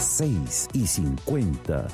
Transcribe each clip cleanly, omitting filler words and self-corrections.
6:50.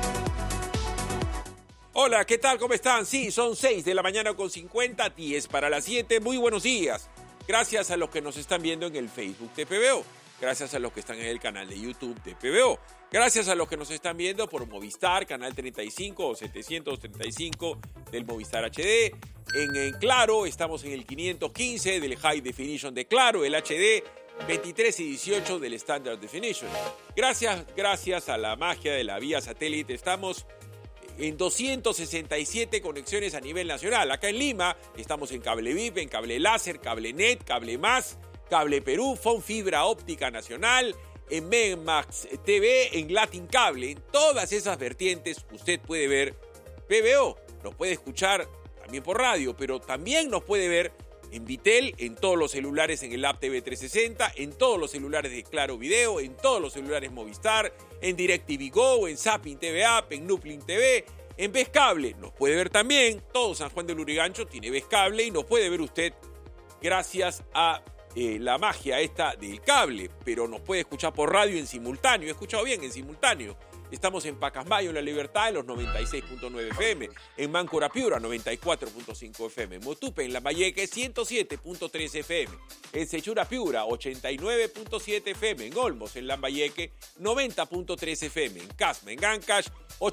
Hola, ¿qué tal? ¿Cómo están? Sí, son 6 de la mañana con 50, 10 para las 7. Muy buenos días. Gracias a los que nos están viendo en el Facebook de PBO. Gracias a los que están en el canal de YouTube de PBO. Gracias a los que nos están viendo por Movistar, canal 35 o 735 del Movistar HD. En Claro, estamos en el 515 del High Definition de Claro, el HD, 23 y 18 del Standard Definition. Gracias a la magia de la vía satélite, estamos en 267 conexiones a nivel nacional. Acá en Lima estamos en Cable VIP, en Cable Láser, Cable Net, Cable Más, Cable Perú, Fon Fibra Óptica Nacional, en Megamax TV, en Latin Cable. En todas esas vertientes usted puede ver PBO. Nos puede escuchar también por radio, pero también nos puede ver en Vitel, en todos los celulares en el app TV 360, en todos los celulares de Claro Video, en todos los celulares Movistar, en DirecTV Go, en Zapping TV App, en Nuplin TV, en Ves Cable. Nos puede ver también, todo San Juan del Lurigancho tiene Ves Cable y nos puede ver usted gracias a la magia esta del cable, pero nos puede escuchar por radio en simultáneo. He escuchado bien, en simultáneo. Estamos en Pacasmayo, en La Libertad, en los 96.9 FM, en Máncora Piura, 94.5 FM, en Motupe, en Lambayeque, 107.3 FM, en Sechura Piura, 89.7 FM, en Olmos, en Lambayeque, 90.3 FM, en Casma, en Ancash,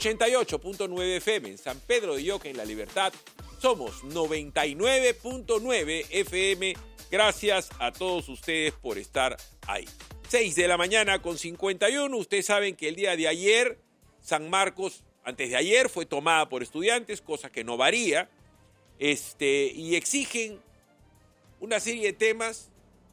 88.9 FM, en San Pedro de Yoque, en La Libertad, somos 99.9 FM. Gracias a todos ustedes por estar ahí. 6 de la mañana con 51. Ustedes saben que el día de ayer, San Marcos, antes de ayer, fue tomada por estudiantes, cosa que no varía, y exigen una serie de temas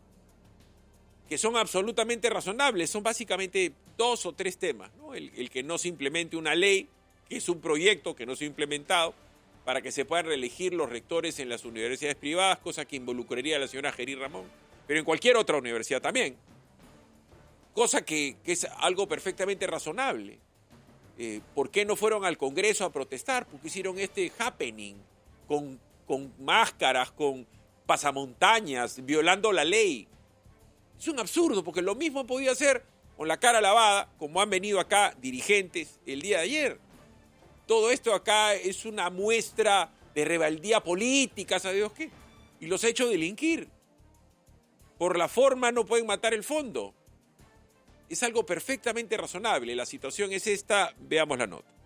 que son absolutamente razonables. Son básicamente 2 o 3 temas, ¿no? El que no se implemente una ley, que es un proyecto que no se ha implementado, para que se puedan reelegir los rectores en las universidades privadas, cosa que involucraría a la señora Gerí Ramón, pero en cualquier otra universidad también. Cosa que es algo perfectamente razonable. ¿Por qué no fueron al Congreso a protestar? Porque hicieron este happening con máscaras, con pasamontañas, violando la ley. Es un absurdo, porque lo mismo podía hacer con la cara lavada, como han venido acá dirigentes el día de ayer. Todo esto acá es una muestra de rebeldía política, ¿sabe Dios qué? Y los ha hecho delinquir. Por la forma no pueden matar el fondo. Es algo perfectamente razonable. La situación es esta. Veamos la nota.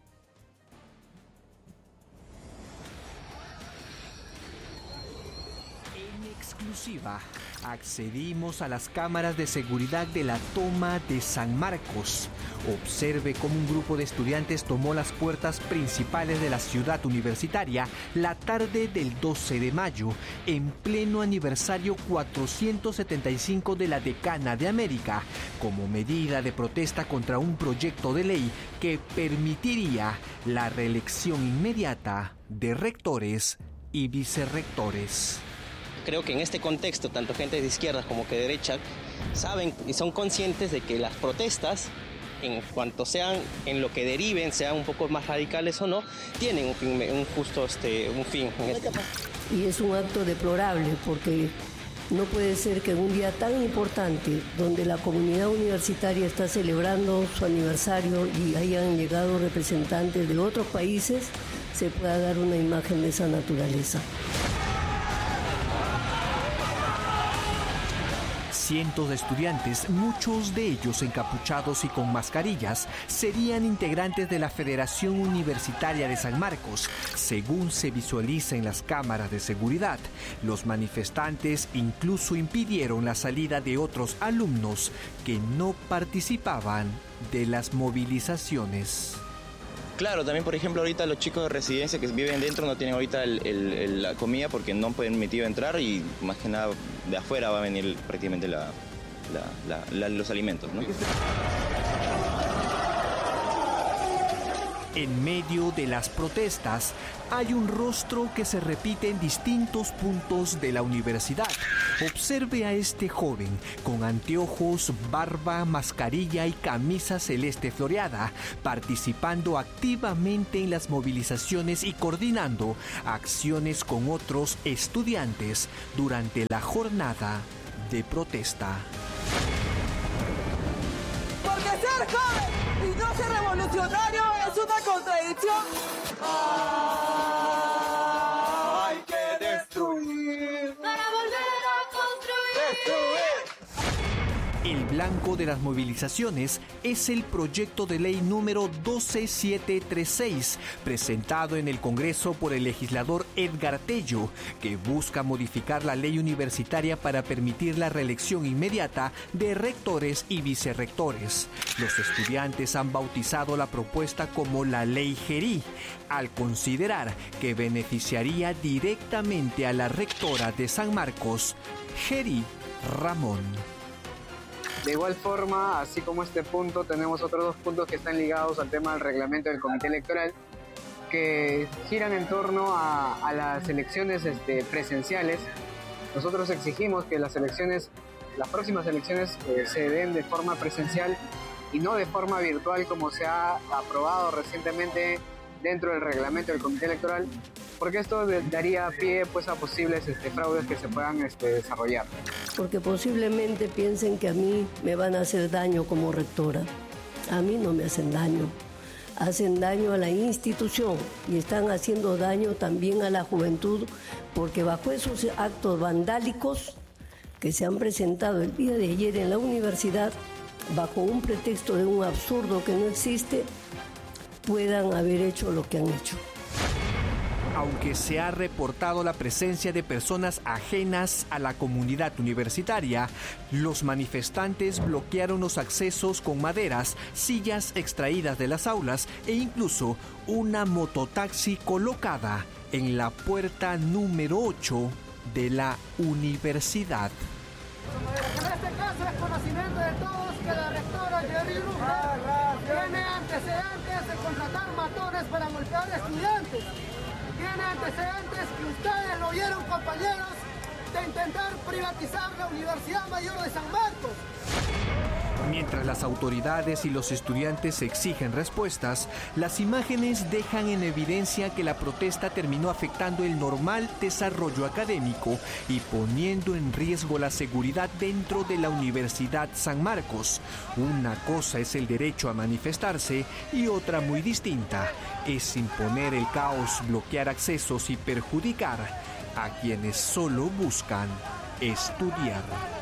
En exclusiva, accedimos a las cámaras de seguridad de la toma de San Marcos. Observe cómo un grupo de estudiantes tomó las puertas principales de la ciudad universitaria la tarde del 12 de mayo, en pleno aniversario 475 de la Decana de América, como medida de protesta contra un proyecto de ley que permitiría la reelección inmediata de rectores y vicerrectores. Creo que en este contexto, tanto gente de izquierda como que de derecha saben y son conscientes de que las protestas, en cuanto sean, en lo que deriven, sean un poco más radicales o no, tienen un fin. Y es un acto deplorable porque no puede ser que en un día tan importante, donde la comunidad universitaria está celebrando su aniversario y hayan llegado representantes de otros países, se pueda dar una imagen de esa naturaleza. Cientos de estudiantes, muchos de ellos encapuchados y con mascarillas, serían integrantes de la Federación Universitaria de San Marcos, según se visualiza en las cámaras de seguridad. Los manifestantes incluso impidieron la salida de otros alumnos que no participaban de las movilizaciones. Claro, también por ejemplo ahorita los chicos de residencia que viven dentro no tienen ahorita la comida porque no han permitido entrar y más que nada de afuera va a venir prácticamente los alimentos, ¿no? En medio de las protestas, hay un rostro que se repite en distintos puntos de la universidad. Observe a este joven con anteojos, barba, mascarilla y camisa celeste floreada, participando activamente en las movilizaciones y coordinando acciones con otros estudiantes durante la jornada de protesta. Porque ser joven y no ser revolucionario es una contradicción. Hay que destruir para volver a construir. Destruir. El blanco de las movilizaciones es el proyecto de ley número 12736, presentado en el Congreso por el legislador Edgar Tello, que busca modificar la ley universitaria para permitir la reelección inmediata de rectores y vicerrectores. Los estudiantes han bautizado la propuesta como la Ley Gerí, al considerar que beneficiaría directamente a la rectora de San Marcos, Gerí Ramón. De igual forma, así como este punto, tenemos otros dos puntos que están ligados al tema del reglamento del Comité Electoral, que giran en torno a las elecciones presenciales. Nosotros exigimos que las próximas elecciones se den de forma presencial y no de forma virtual, como se ha aprobado recientemente dentro del reglamento del Comité Electoral, porque esto daría pie pues a posibles fraudes que se puedan desarrollar. Porque posiblemente piensen que a mí me van a hacer daño como rectora. A mí no me hacen daño. Hacen daño a la institución y están haciendo daño también a la juventud, porque bajo esos actos vandálicos que se han presentado el día de ayer en la universidad, bajo un pretexto de un absurdo que no existe, puedan haber hecho lo que han hecho. Aunque se ha reportado la presencia de personas ajenas a la comunidad universitaria, los manifestantes bloquearon los accesos con maderas, sillas extraídas de las aulas e incluso una mototaxi colocada en la puerta número 8 de la universidad. En este caso es conocimiento de todos que la rectora Gerí Ramón tiene antecedentes de contratar matones para golpear estudiantes. Tiene antecedentes que ustedes lo vieron, compañeros, de intentar privatizar la Universidad Mayor de San Marcos. Mientras las autoridades y los estudiantes exigen respuestas, las imágenes dejan en evidencia que la protesta terminó afectando el normal desarrollo académico y poniendo en riesgo la seguridad dentro de la Universidad San Marcos. Una cosa es el derecho a manifestarse y otra muy distinta es imponer el caos, bloquear accesos y perjudicar a quienes solo buscan estudiar.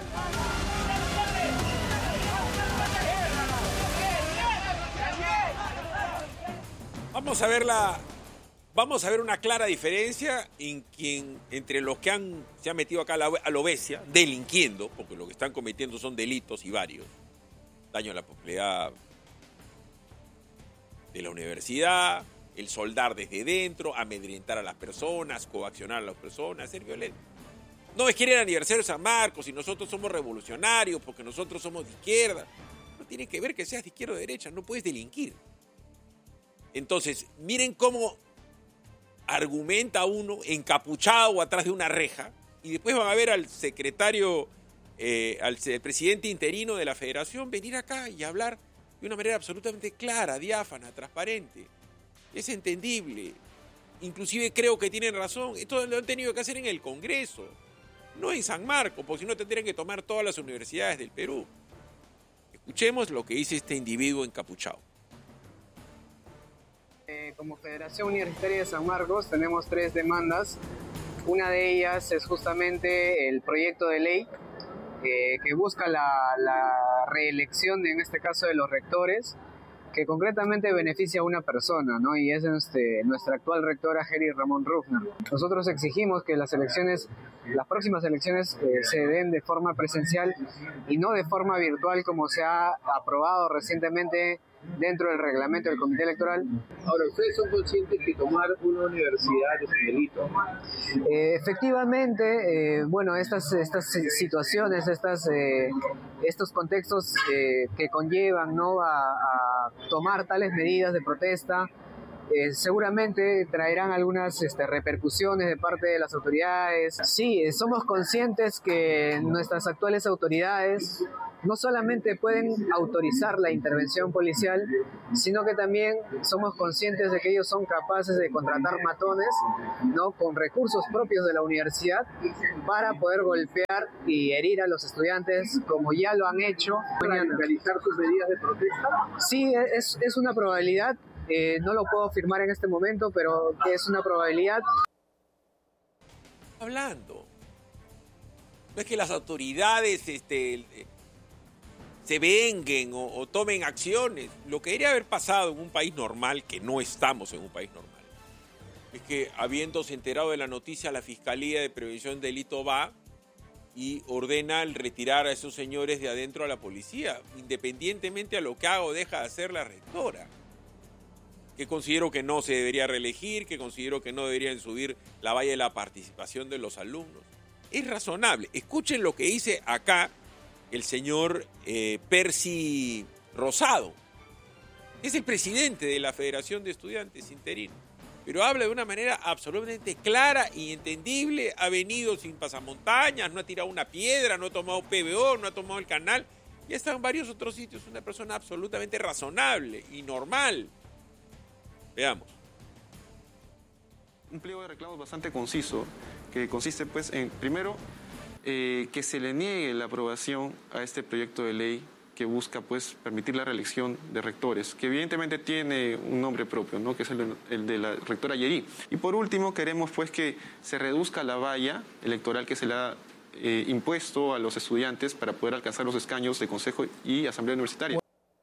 Vamos a ver una clara diferencia entre los que se han metido acá a la obesia, delinquiendo, porque lo que están cometiendo son delitos y varios. Daño a la propiedad de la universidad, el soldar desde dentro, amedrentar a las personas, coaccionar a las personas, ser violento. No es que era el aniversario de San Marcos y nosotros somos revolucionarios porque nosotros somos de izquierda. No tiene que ver que seas de izquierda o de derecha, no puedes delinquir. Entonces, miren cómo argumenta uno encapuchado atrás de una reja y después van a ver al secretario, al presidente interino de la federación venir acá y hablar de una manera absolutamente clara, diáfana, transparente. Es entendible. Inclusive creo que tienen razón. Esto lo han tenido que hacer en el Congreso, no en San Marcos, porque si no tendrían que tomar todas las universidades del Perú. Escuchemos lo que dice este individuo encapuchado. Como Federación Universitaria de San Marcos tenemos 3 demandas. Una de ellas es justamente el proyecto de ley que busca la reelección, en este caso de los rectores, que concretamente beneficia a una persona, ¿no? Y es nuestra actual rectora Gerí Ramón Ruffner. Nosotros exigimos que las próximas elecciones se den de forma presencial y no de forma virtual, como se ha aprobado recientemente dentro del reglamento del Comité Electoral. Ahora, ¿ustedes son conscientes que tomar una universidad es un delito? Efectivamente, estas situaciones, estos contextos que conllevan, ¿no?, a tomar tales medidas de protesta, seguramente traerán algunas repercusiones de parte de las autoridades. Sí, somos conscientes que nuestras actuales autoridades no solamente pueden autorizar la intervención policial, sino que también somos conscientes de que ellos son capaces de contratar matones, ¿no?, con recursos propios de la universidad para poder golpear y herir a los estudiantes, como ya lo han hecho. ¿Para radicalizar sus medidas de protesta? Sí, es una probabilidad. No lo puedo afirmar en este momento, pero es una probabilidad. Hablando. No es que las autoridades se venguen o tomen acciones. Lo que debería haber pasado en un país normal, que no estamos en un país normal, es que habiéndose enterado de la noticia, la Fiscalía de Prevención de Delito va y ordena el retirar a esos señores de adentro a la policía, independientemente a lo que haga o deja de hacer la rectora, que considero que no se debería reelegir, que considero que no deberían subir la valla de la participación de los alumnos. Es razonable. Escuchen lo que dice acá el señor Percy Rosado, que es el presidente de la Federación de Estudiantes interino, pero habla de una manera absolutamente clara y entendible. Ha venido sin pasamontañas, no ha tirado una piedra, no ha tomado PBO, no ha tomado el canal, y ha estado en varios otros sitios. Una persona absolutamente razonable y normal. Veamos. Un pliego de reclamos bastante conciso, que consiste pues en, primero, que se le niegue la aprobación a este proyecto de ley que busca pues permitir la reelección de rectores, que evidentemente tiene un nombre propio, ¿no?, que es el de la rectora Yerí. Y por último, queremos pues que se reduzca la valla electoral que se le ha impuesto a los estudiantes para poder alcanzar los escaños de consejo y asamblea universitaria.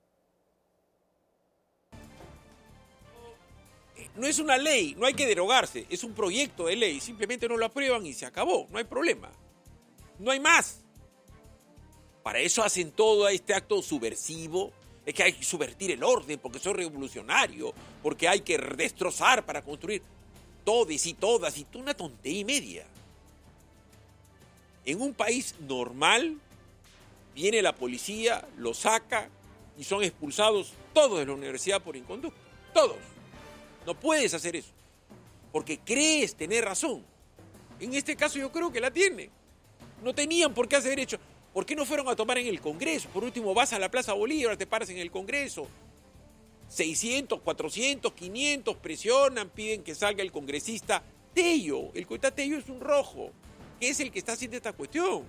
No es una ley, no hay que derogarse, es un proyecto de ley, simplemente no lo aprueban y se acabó, no hay problema. No hay más. Para eso hacen todo este acto subversivo. Es que hay que subvertir el orden porque soy revolucionario, porque hay que destrozar para construir. Todes y todas, y una tontería y media. En un país normal, viene la policía, lo saca y son expulsados todos de la universidad por inconducto. Todos. No puedes hacer eso, porque crees tener razón. En este caso yo creo que la tiene. No tenían por qué hacer derecho. ¿Por qué no fueron a tomar en el Congreso? Por último, vas a la Plaza Bolívar, te paras en el Congreso. 600, 400, 500 presionan, piden que salga el congresista Tello. El congresista Tello es un rojo, que es el que está haciendo esta cuestión.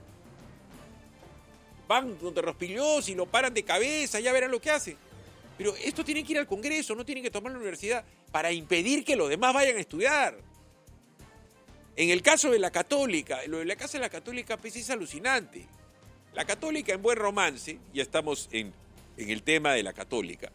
Van donde Rospigliosi y lo paran de cabeza, ya verán lo que hacen. Pero esto tiene que ir al Congreso, no tienen que tomar la universidad para impedir que los demás vayan a estudiar. En el caso de la Católica, lo de la Casa de la Católica pues, es alucinante. La Católica, en buen romance, ya estamos en el tema de la Católica.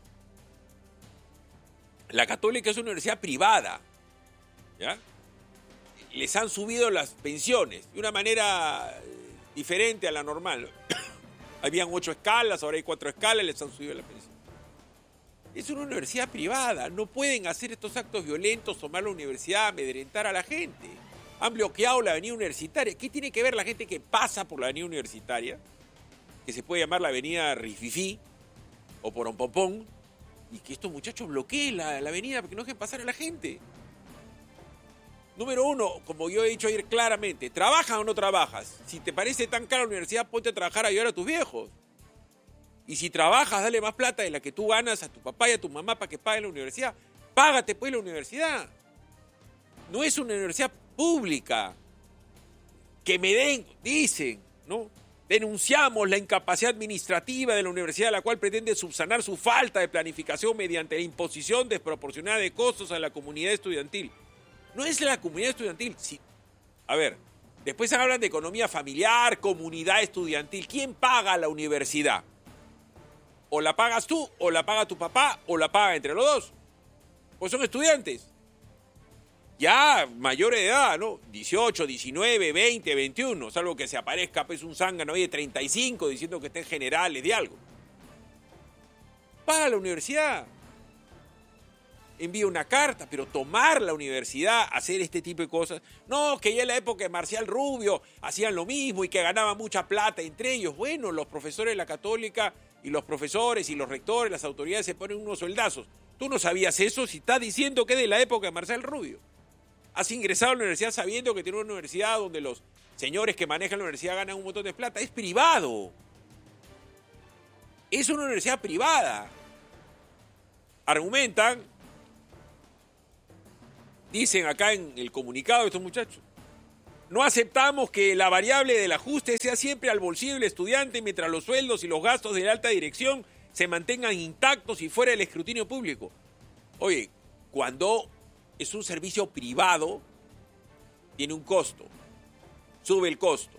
La Católica es una universidad privada, ¿ya? Les han subido las pensiones de una manera diferente a la normal. Habían 8 escalas, ahora hay 4 escalas, les han subido la pensión. Es una universidad privada, no pueden hacer estos actos violentos, tomar la universidad, amedrentar a la gente. Han bloqueado la avenida universitaria. ¿Qué tiene que ver la gente que pasa por la avenida universitaria? Que se puede llamar la avenida Rififí o Porompopón, y que estos muchachos bloqueen la avenida porque no dejen pasar a la gente. Número 1, como yo he dicho ayer claramente, ¿trabajas o no trabajas? Si te parece tan cara la universidad, ponte a trabajar a ayudar a tus viejos. Y si trabajas, dale más plata de la que tú ganas a tu papá y a tu mamá para que paguen la universidad. Págate pues la universidad. No es una universidad pública. Que me den, dicen, ¿no? Denunciamos la incapacidad administrativa de la universidad, la cual pretende subsanar su falta de planificación mediante la imposición desproporcionada de costos a la comunidad estudiantil. No es la comunidad estudiantil. Sí. A ver, después hablan de economía familiar, comunidad estudiantil. ¿Quién paga la universidad? O la pagas tú, o la paga tu papá, o la paga entre los dos. Pues son estudiantes. Ya mayores de edad, ¿no? 18, 19, 20, 21. Salvo que se aparezca pues un zángano ahí de 35 diciendo que estén generales de algo. Paga la universidad. Envía una carta, pero tomar la universidad, hacer este tipo de cosas. No, que ya en la época de Marcial Rubio hacían lo mismo y que ganaban mucha plata entre ellos. Bueno, los profesores de la Católica y los profesores y los rectores, las autoridades se ponen unos sueldazos. Tú no sabías eso si estás diciendo que es de la época de Marcel Rubio. Has ingresado a la universidad sabiendo que tiene una universidad donde los señores que manejan la universidad ganan un montón de plata. Es privado. Es una universidad privada. Argumentan, dicen acá en el comunicado de estos muchachos, no aceptamos que la variable del ajuste sea siempre al bolsillo del estudiante mientras los sueldos y los gastos de la alta dirección se mantengan intactos y fuera del escrutinio público. Oye, cuando es un servicio privado, tiene un costo, sube el costo.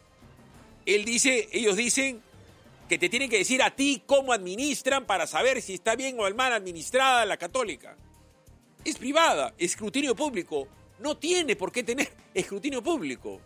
Ellos dicen que te tienen que decir a ti cómo administran para saber si está bien o mal administrada la católica. Es privada, escrutinio público. No tiene por qué tener escrutinio público.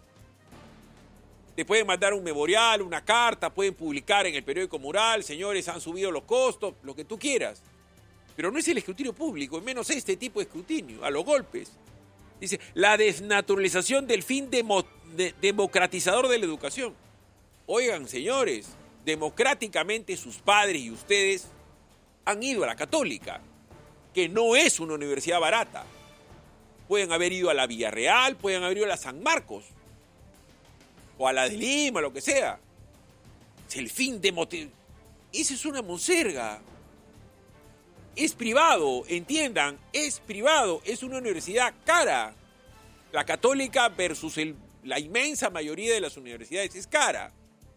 Te pueden mandar un memorial, una carta, pueden publicar en el periódico mural, señores, han subido los costos, lo que tú quieras. Pero no es el escrutinio público, y menos este tipo de escrutinio, a los golpes. Dice, la desnaturalización del fin democratizador de la educación. Oigan, señores, democráticamente sus padres y ustedes han ido a la católica, que no es una universidad barata. Pueden haber ido a la Villarreal, pueden haber ido a la San Marcos, o a la de Lima, lo que sea. Es el fin de... Esa es una monserga. Es privado, entiendan, es privado, es una universidad cara. La católica versus la inmensa mayoría de las universidades es cara.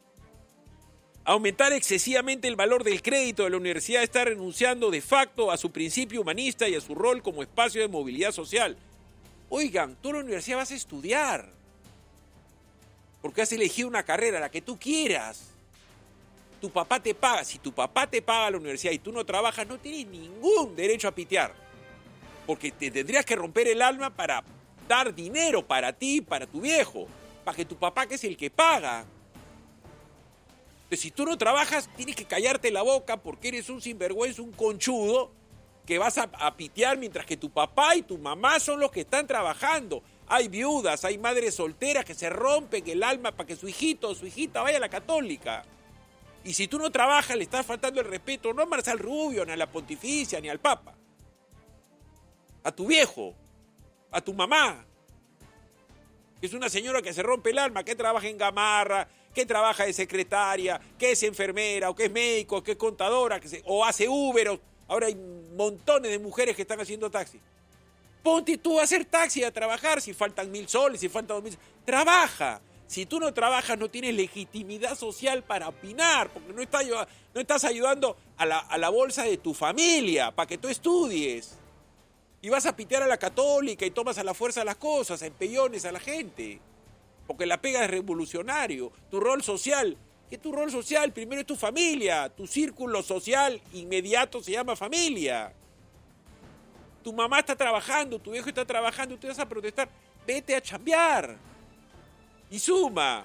Aumentar excesivamente el valor del crédito de la universidad está renunciando de facto a su principio humanista y a su rol como espacio de movilidad social. Oigan, tú en la universidad vas a estudiar, porque has elegido una carrera, la que tú quieras. Tu papá te paga. Si tu papá te paga la universidad y tú no trabajas, no tienes ningún derecho a pitear, porque te tendrías que romper el alma para dar dinero para ti, para tu viejo, para que tu papá, que es el que paga. Entonces, si tú no trabajas, tienes que callarte la boca porque eres un sinvergüenza, un conchudo, que vas a pitear mientras que tu papá y tu mamá son los que están trabajando. Hay viudas, hay madres solteras que se rompen el alma para que su hijito o su hijita vaya a la católica. Y si tú no trabajas, le estás faltando el respeto no a Marcel Rubio, ni a la pontificia, ni al papa. A tu viejo, a tu mamá, que es una señora que se rompe el alma, que trabaja en Gamarra, que trabaja de secretaria, que es enfermera, o que es médico, que es contadora, o hace Uber. Ahora hay montones de mujeres que están haciendo taxi. Ponte tú a hacer taxi, a trabajar, si faltan 1.000 soles, si faltan 2.000 soles. Trabaja. Si tú no trabajas, no tienes legitimidad social para opinar, porque no estás ayudando a la bolsa de tu familia para que tú estudies. Y vas a pitear a la católica y tomas a la fuerza las cosas, a empellones a la gente. Porque la pega es revolucionario. Tu rol social, ¿qué tu rol social? Primero es tu familia, tu círculo social inmediato se llama familia. Tu mamá está trabajando, tu viejo está trabajando, tú vas a protestar. Vete a chambear. Y suma.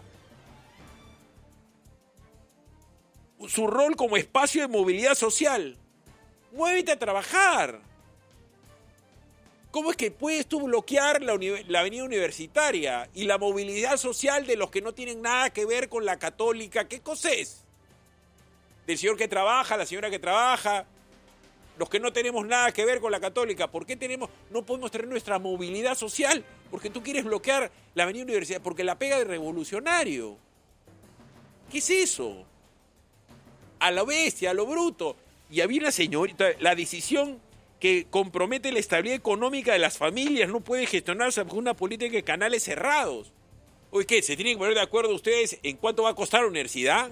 Su rol como espacio de movilidad social. Muévete a trabajar. ¿Cómo es que puedes tú bloquear la avenida universitaria y la movilidad social de los que no tienen nada que ver con la católica? ¿Qué cosa es? Del señor que trabaja, la señora que trabaja, los que no tenemos nada que ver con la católica. ¿Por qué no podemos tener nuestra movilidad social? Porque tú quieres bloquear la avenida universitaria, porque la pega de revolucionario. ¿Qué es eso? A lo bestia, a lo bruto. Y había una señorita, la decisión que compromete la estabilidad económica de las familias no puede gestionarse bajo una política de canales cerrados. Oye, ¿qué? ¿Se tienen que poner de acuerdo ustedes en cuánto va a costar la universidad?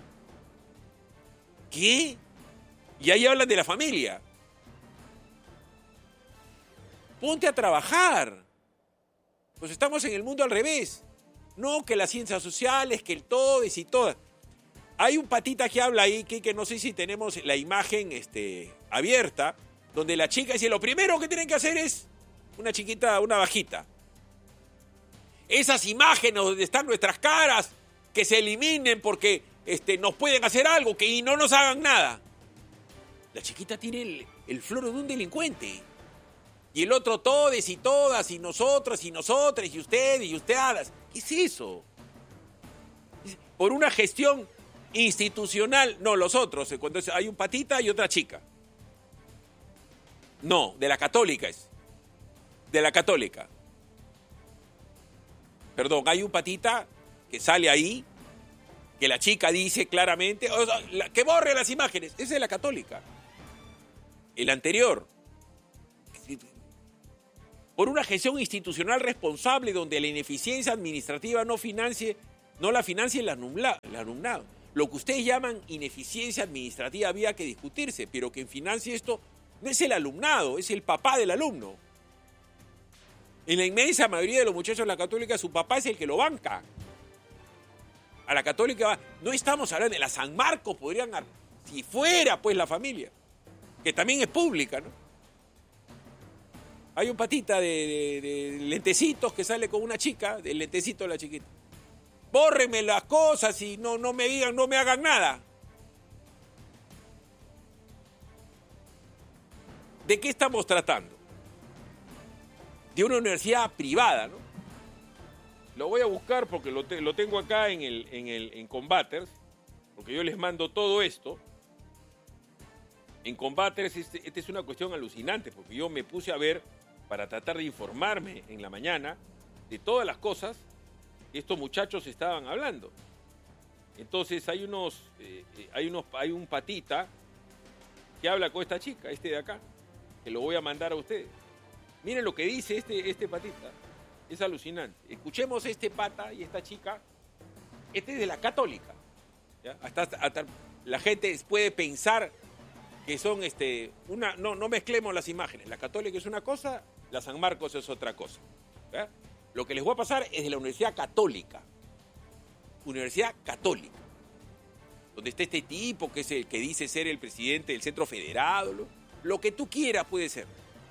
¿Qué? Y ahí hablan de la familia. Ponte a trabajar. Pues estamos en el mundo al revés. No que las ciencias sociales, que el todes y todas. Hay un patita que habla ahí, que no sé si tenemos la imagen abierta, donde la chica dice, lo primero que tienen que hacer es una chiquita, una bajita. Esas imágenes donde están nuestras caras, que se eliminen porque nos pueden hacer algo, y no nos hagan nada. La chiquita tiene el floro de un delincuente. Y el otro todes y todas, y nosotros y nosotras, y ustedes y ustedes. ¿Qué es eso? Por una gestión institucional, no, los otros, cuando hay un patita y otra chica. No, de la Católica es. De la Católica. Perdón, hay un patita que sale ahí, que la chica dice claramente, o sea, que borre las imágenes. Esa es de la Católica. El anterior. Por una gestión institucional responsable donde la ineficiencia administrativa no la financie el alumnado. Lo que ustedes llaman ineficiencia administrativa había que discutirse, pero quien financie esto no es el alumnado, es el papá del alumno. En la inmensa mayoría de los muchachos de la Católica, su papá es el que lo banca. A la Católica no estamos hablando de la San Marcos, podrían, si fuera pues la familia, que también es pública, ¿no? Hay un patita de lentecitos que sale con una chica, del lentecito de la chiquita. Bórrenme las cosas y no me digan, no me hagan nada. ¿De qué estamos tratando? De una universidad privada, ¿no? Lo voy a buscar porque lo tengo acá en Combaters, porque yo les mando todo esto. En Combaters, esta es una cuestión alucinante, porque yo me puse a ver para tratar de informarme en la mañana de todas las cosas que estos muchachos estaban hablando. Entonces hay un patita que habla con esta chica, este de acá, que lo voy a mandar a ustedes. Miren lo que dice este patita. Es alucinante. Escuchemos este pata y esta chica. Este es de la Católica. ¿Ya? Hasta la gente puede pensar que son no mezclemos las imágenes. La Católica es una cosa, la San Marcos es otra cosa. ¿Ya? Lo que les voy a pasar es de la Universidad Católica. Universidad Católica. Donde está este tipo que es el que dice ser el presidente del Centro Federado. Lo que tú quieras puede ser.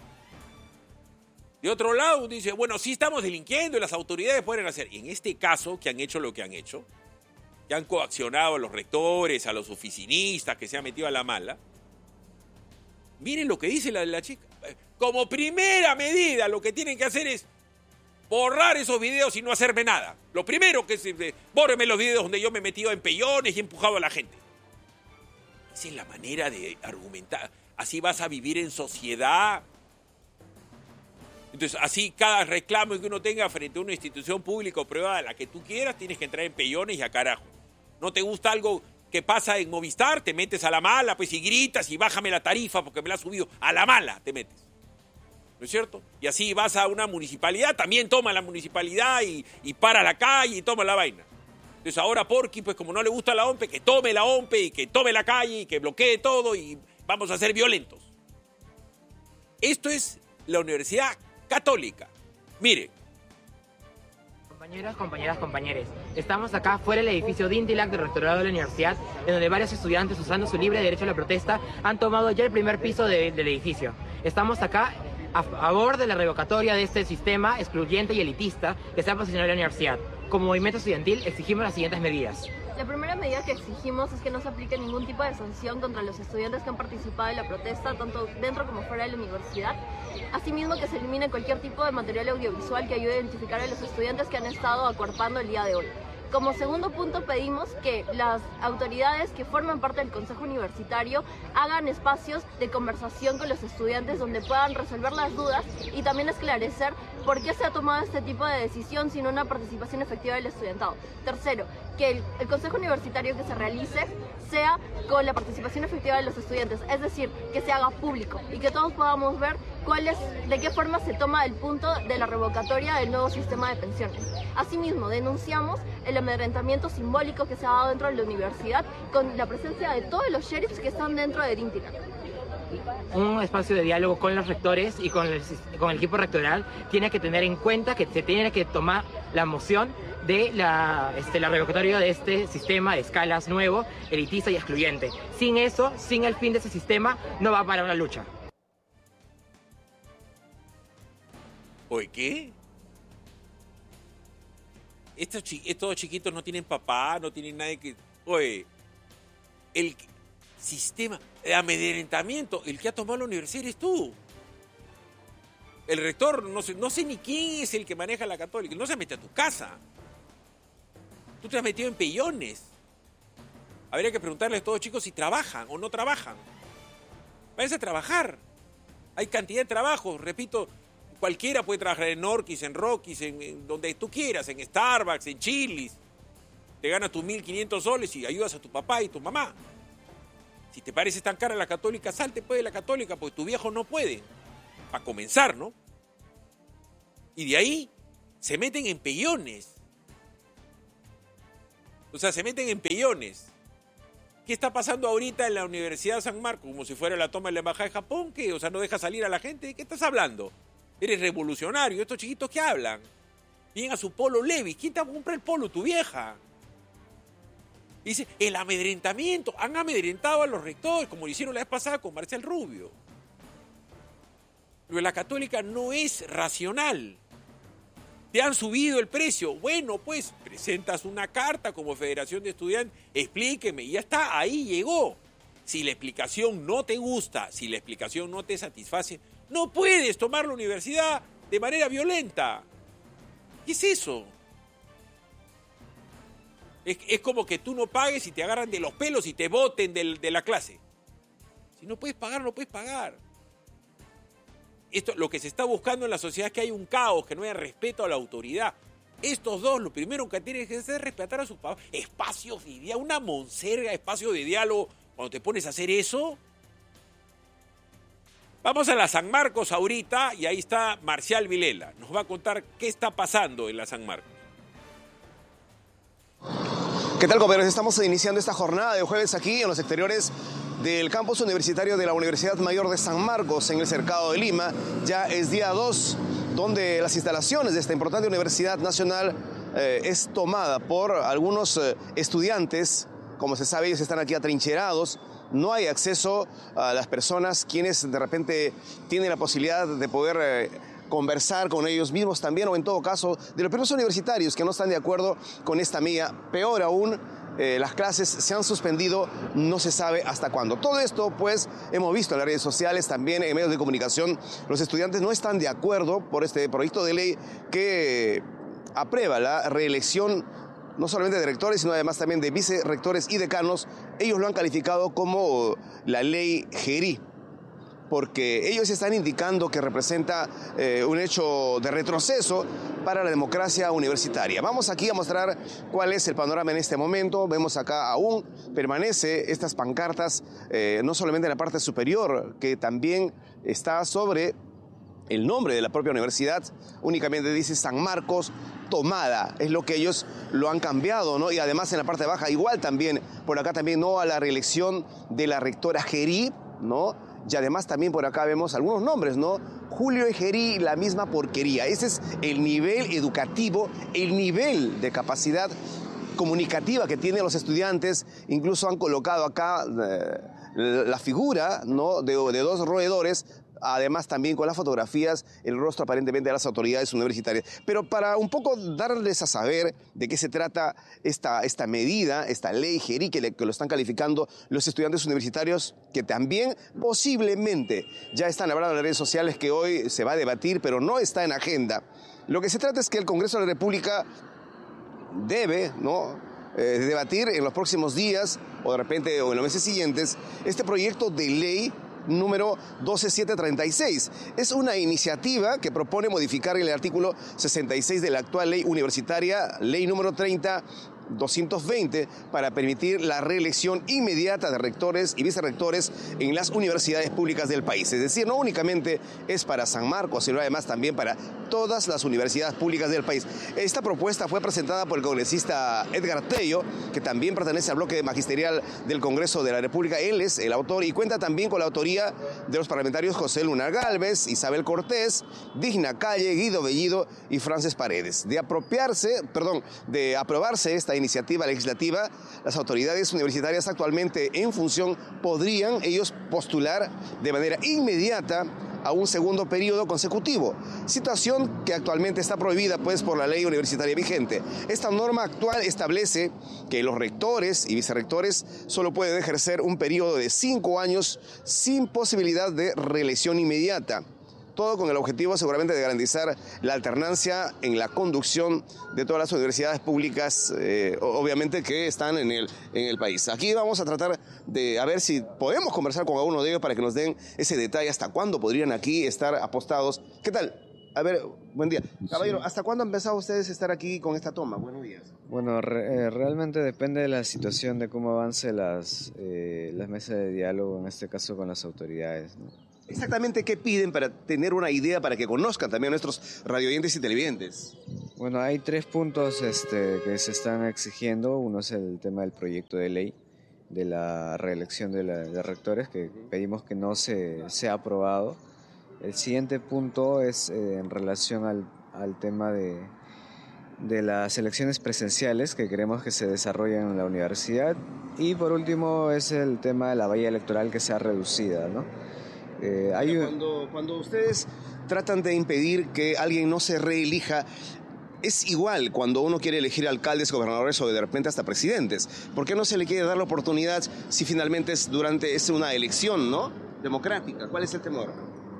De otro lado, dice, bueno, sí estamos delinquiendo y las autoridades pueden hacer. Y en este caso, que han hecho lo que han hecho, que han coaccionado a los rectores, a los oficinistas, que se han metido a la mala, miren lo que dice la chica. Como primera medida, lo que tienen que hacer es borrar esos videos y no hacerme nada. Lo primero que es, bórreme los videos donde yo me he metido en pellones y he empujado a la gente. Esa es la manera de argumentar. Así vas a vivir en sociedad. Entonces, así cada reclamo que uno tenga frente a una institución pública o privada, la que tú quieras, tienes que entrar en pellones y a carajo. ¿No te gusta algo que pasa en Movistar? Te metes a la mala, pues, y gritas y bájame la tarifa porque me la has subido. A la mala te metes. ¿No es cierto? Y así vas a una municipalidad, también toma la municipalidad y para la calle y toma la vaina. Entonces ahora Porky, pues como no le gusta la OMPE, que tome la OMPE y que tome la calle y que bloquee todo y vamos a ser violentos. Esto es la Universidad Católica. Mire. Compañeros, estamos acá fuera del edificio Dintilac del rectorado de la universidad, en donde varios estudiantes, usando su libre derecho a la protesta, han tomado ya el primer piso del edificio. Estamos acá a favor de la revocatoria de este sistema excluyente y elitista que se ha posicionado en la universidad. Como movimiento estudiantil exigimos las siguientes medidas. La primera medida que exigimos es que no se aplique ningún tipo de sanción contra los estudiantes que han participado en la protesta, tanto dentro como fuera de la universidad. Asimismo, que se elimine cualquier tipo de material audiovisual que ayude a identificar a los estudiantes que han estado acuerpando el día de hoy. Como segundo punto, pedimos que las autoridades que forman parte del Consejo Universitario hagan espacios de conversación con los estudiantes donde puedan resolver las dudas y también esclarecer por qué se ha tomado este tipo de decisión sin una participación efectiva del estudiantado. Tercero, que el Consejo Universitario que se realice sea con la participación efectiva de los estudiantes, es decir, que se haga público y que todos podamos ver de qué forma se toma el punto de la revocatoria del nuevo sistema de pensiones. Asimismo, denunciamos el amedrentamiento simbólico que se ha dado dentro de la universidad con la presencia de todos los sheriffs que están dentro de Dintilac. Un espacio de diálogo con los rectores y con el equipo rectoral tiene que tener en cuenta que se tiene que tomar la moción de la revocatoria de este sistema de escalas nuevo, elitista y excluyente. Sin eso, sin el fin de ese sistema, no va a parar la lucha. ¿Oye qué? Estos chiquitos no tienen papá, no tienen nadie que... Oye, el sistema de amedrentamiento, el que ha tomado la universidad eres tú. El rector, no sé ni quién es el que maneja la Católica, no se mete a tu casa. Tú te has metido en pellones. Habría que preguntarle a estos chicos si trabajan o no trabajan. Váyanse a trabajar. Hay cantidad de trabajos, repito, cualquiera puede trabajar en Norquis, en Rockies, en donde tú quieras, en Starbucks, en Chili's. Te ganas tus 1.500 soles y ayudas a tu papá y tu mamá. Si te parece tan cara la católica, salte pues de la católica, porque tu viejo no puede. Para comenzar, ¿no? Y de ahí se meten en pellones. O sea, se meten en pellones. ¿Qué está pasando ahorita en la Universidad de San Marcos? Como si fuera la toma de la Embajada de Japón, ¿qué? O sea, no deja salir a la gente. ¿De qué estás hablando? Eres revolucionario. Estos chiquitos que hablan. Vienen a su polo Levi's. ¿Quién te va a comprar el polo? Tu vieja. Dice, el amedrentamiento. Han amedrentado a los rectores, como lo hicieron la vez pasada con Marcial Rubio. Pero la católica no es racional. Te han subido el precio. Bueno, pues presentas una carta como Federación de Estudiantes, explíqueme, y ya está, ahí llegó. Si la explicación no te gusta, si la explicación no te satisface, no puedes tomar la universidad de manera violenta. ¿Qué es eso? Es como que tú no pagues y te agarran de los pelos y te boten de la clase. Si no puedes pagar, no puedes pagar. Esto, lo que se está buscando en la sociedad es que hay un caos, que no haya respeto a la autoridad. Estos dos, lo primero que tienen que hacer es respetar a sus papás. Espacios de diálogo, una monserga, espacio de diálogo. Cuando te pones a hacer eso. Vamos a la San Marcos ahorita y ahí está Marcial Vilela. Nos va a contar qué está pasando en la San Marcos. ¿Qué tal, compañeros? Estamos iniciando esta jornada de jueves aquí en los exteriores del campus universitario de la Universidad Mayor de San Marcos, en el Cercado de Lima. Ya es día 2, donde las instalaciones de esta importante universidad nacional es tomada por algunos estudiantes. Como se sabe, ellos están aquí atrincherados. No hay acceso a las personas quienes de repente tienen la posibilidad de poder conversar con ellos mismos también, o en todo caso de los propios universitarios que no están de acuerdo con esta medida. Peor aún, las clases se han suspendido, no se sabe hasta cuándo. Todo esto, pues, hemos visto en las redes sociales, también en medios de comunicación. Los estudiantes no están de acuerdo por este proyecto de ley que aprueba la reelección no solamente de rectores, sino además también de vicerrectores y decanos. Ellos lo han calificado como la ley Gerí, porque ellos están indicando que representa un hecho de retroceso para la democracia universitaria. Vamos aquí a mostrar cuál es el panorama en este momento. Vemos acá aún permanece estas pancartas, no solamente en la parte superior, que también está sobre el nombre de la propia universidad, únicamente dice San Marcos tomada, es lo que ellos lo han cambiado, ¿no? Y además en la parte baja, igual también, por acá también no a la reelección de la rectora Gerí, ¿no? Y además también por acá vemos algunos nombres, ¿no? Julio y Gerí, la misma porquería. Ese es el nivel educativo, el nivel de capacidad comunicativa que tienen los estudiantes. Incluso han colocado acá la figura, ¿no?, de dos roedores, además también con las fotografías, el rostro aparentemente de las autoridades universitarias. Pero para un poco darles a saber de qué se trata esta medida, esta ley Gerí, que lo están calificando los estudiantes universitarios, que también posiblemente ya están hablando en las redes sociales que hoy se va a debatir, pero no está en agenda. Lo que se trata es que el Congreso de la República debe, ¿no?, debatir en los próximos días, o de repente o en los meses siguientes, este proyecto de ley número 12736. Es una iniciativa que propone modificar el artículo 66 de la actual ley universitaria, ley número 30-220, para permitir la reelección inmediata de rectores y vicerrectores en las universidades públicas del país. Es decir, no únicamente es para San Marcos, sino además también para todas las universidades públicas del país. Esta propuesta fue presentada por el congresista Edgar Tello, que también pertenece al bloque magisterial del Congreso de la República. Él es el autor y cuenta también con la autoría de los parlamentarios José Luna Gálvez, Isabel Cortés, Digna Calle, Guido Bellido y Frances Paredes. De aprobarse esta iniciativa legislativa, las autoridades universitarias actualmente en función podrían ellos postular de manera inmediata a un segundo periodo consecutivo, situación que actualmente está prohibida pues por la ley universitaria vigente. Esta norma actual establece que los rectores y vicerrectores solo pueden ejercer un periodo de 5 años sin posibilidad de reelección inmediata. todo con el objetivo seguramente de garantizar la alternancia en la conducción de todas las universidades públicas, obviamente que están en el país. Aquí vamos a tratar de a ver si podemos conversar con alguno de ellos para que nos den ese detalle, hasta cuándo podrían aquí estar apostados. ¿Qué tal? A ver, buen día. Caballero, ¿hasta cuándo han empezado ustedes a estar aquí con esta toma? Buenos días. Bueno, realmente depende de la situación, de cómo avance las mesas de diálogo, en este caso con las autoridades, ¿no? Exactamente, ¿qué piden para tener una idea, para que conozcan también a nuestros radioyentes y televidentes? Bueno, hay 3 puntos que se están exigiendo. Uno es el tema del proyecto de ley, de la reelección de rectores, que pedimos que no sea aprobado. El siguiente punto es en relación al tema de las elecciones presenciales que queremos que se desarrollen en la universidad. Y por último es el tema de la valla electoral, que sea reducida, ¿no? Cuando ustedes tratan de impedir que alguien no se reelija, es igual cuando uno quiere elegir alcaldes, gobernadores o de repente hasta presidentes. ¿Por qué no se le quiere dar la oportunidad si finalmente es una elección, ¿no?, democrática? ¿Cuál es el temor?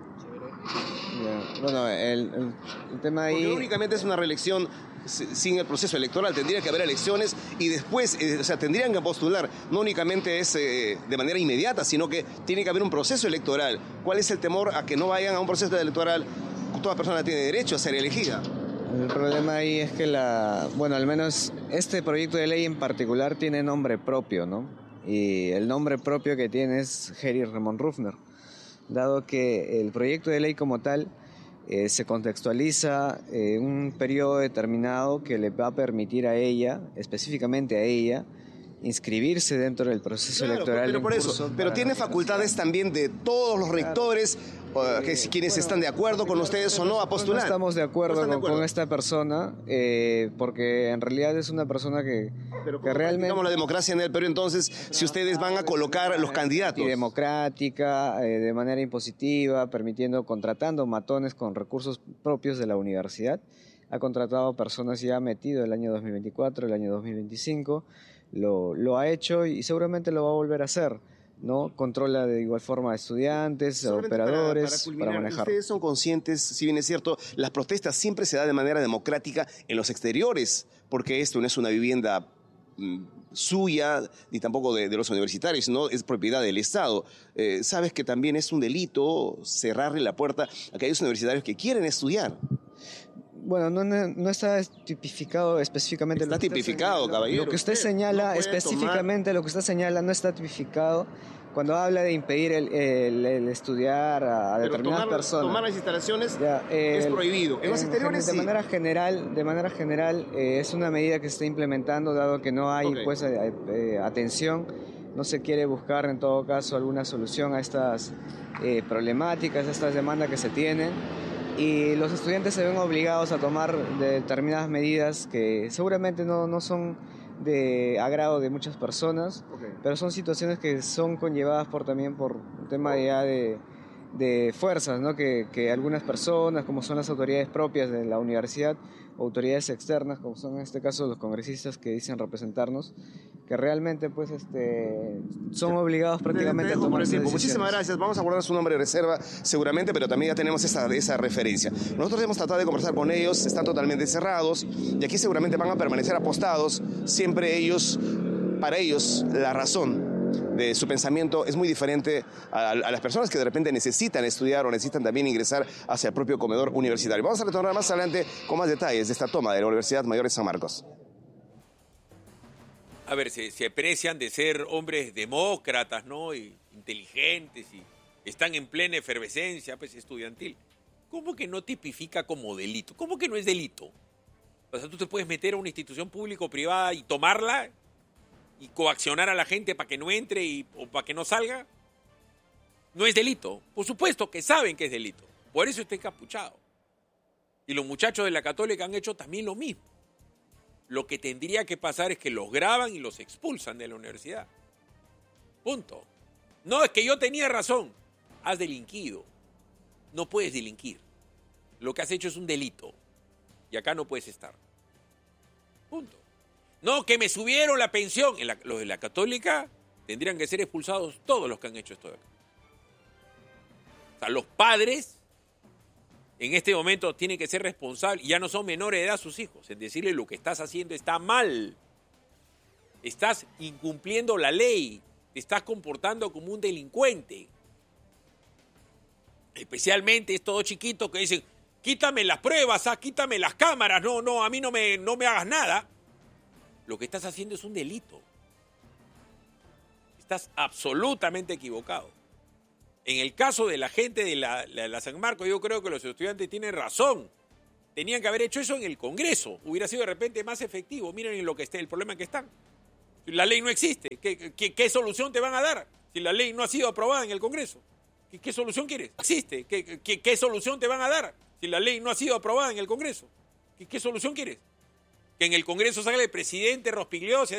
Bueno, el tema ahí... Porque únicamente es una reelección sin el proceso electoral. Tendría que haber elecciones y después, tendrían que postular. No únicamente es de manera inmediata, sino que tiene que haber un proceso electoral. ¿Cuál es el temor a que no vayan a un proceso electoral? Toda persona tiene derecho a ser elegida. El problema ahí es que al menos este proyecto de ley en particular tiene nombre propio, ¿no? Y el nombre propio que tiene es Geri Ramón Ruffner, dado que el proyecto de ley como tal se contextualiza un periodo determinado que le va a permitir a ella, específicamente a ella, inscribirse dentro del proceso electoral. Pero tiene facultades también de todos los rectores, quienes están de acuerdo con ustedes o no a postular. No estamos de acuerdo con esta persona, porque en realidad es una persona que realmente... Digamos la democracia en el Perú, entonces, si ustedes van a colocar los candidatos. Y democrática, de manera impositiva, contratando matones con recursos propios de la universidad. Ha contratado personas ya metido el año 2024, el año 2025, lo ha hecho y seguramente lo va a volver a hacer, ¿no? Controla de igual forma a estudiantes, a operadores, para manejar. Ustedes son conscientes, si bien es cierto, las protestas siempre se dan de manera democrática en los exteriores, porque esto no es una vivienda suya, ni tampoco de los universitarios, no es propiedad del Estado. Sabes que también es un delito cerrarle la puerta a aquellos universitarios que quieren estudiar. Bueno, no está tipificado específicamente. Está tipificado, caballero. Lo que usted señala específicamente, lo que usted señala no está tipificado. Cuando habla de impedir el estudiar a determinadas personas. Tomar las instalaciones es prohibido. En los exteriores de manera general es una medida que se está implementando, dado que no hay atención. No se quiere buscar en todo caso alguna solución a estas problemáticas, a estas demandas que se tienen. Y los estudiantes se ven obligados a tomar determinadas medidas que seguramente no son de agrado de muchas personas, pero son situaciones que son conllevadas también por un tema ya de fuerzas, ¿no? Que algunas personas, como son las autoridades propias de la universidad, o autoridades externas, como son en este caso los congresistas que dicen representarnos, que realmente son obligados prácticamente a tomar decisiones. Muchísimas gracias. Vamos a guardar su nombre de reserva seguramente, pero también ya tenemos esa referencia. Nosotros hemos tratado de conversar con ellos, están totalmente cerrados y aquí seguramente van a permanecer apostados. Siempre para ellos, la razón de su pensamiento es muy diferente a las personas que de repente necesitan estudiar o necesitan también ingresar hacia el propio comedor universitario. Vamos a retornar más adelante con más detalles de esta toma de la Universidad Mayor de San Marcos. A ver, se aprecian de ser hombres demócratas, ¿no? Y inteligentes y están en plena efervescencia estudiantil. ¿Cómo que no tipifica como delito? ¿Cómo que no es delito? O sea, tú te puedes meter a una institución pública o privada y tomarla y coaccionar a la gente para que no entre o para que no salga. No es delito. Por supuesto que saben que es delito. Por eso está encapuchado. Y los muchachos de la Católica han hecho también lo mismo. Lo que tendría que pasar es que los graban y los expulsan de la universidad. Punto. No, es que yo tenía razón. Has delinquido. No puedes delinquir. Lo que has hecho es un delito. Y acá no puedes estar. Punto. No, que me subieron la pensión. Los de la Católica tendrían que ser expulsados todos los que han hecho esto de acá. O sea, los padres en este momento tiene que ser responsable, y ya no son menores de edad sus hijos, en decirle lo que estás haciendo está mal. Estás incumpliendo la ley, te estás comportando como un delincuente. Especialmente estos dos chiquitos que dicen, quítame las pruebas, quítame las cámaras, no, a mí no me hagas nada. Lo que estás haciendo es un delito. Estás absolutamente equivocado. En el caso de la gente de la San Marcos, yo creo que los estudiantes tienen razón. Tenían que haber hecho eso en el Congreso. Hubiera sido de repente más efectivo. Miren en lo que esté, el problema en que están. Si la ley no existe, ¿qué solución te van a dar? Si la ley no ha sido aprobada en el Congreso. ¿Qué solución quieres? ¿Existe? ¿Qué solución te van a dar? Si la ley no ha sido aprobada en el Congreso. ¿Qué solución quieres? Que en el Congreso salga el presidente Rospigliosi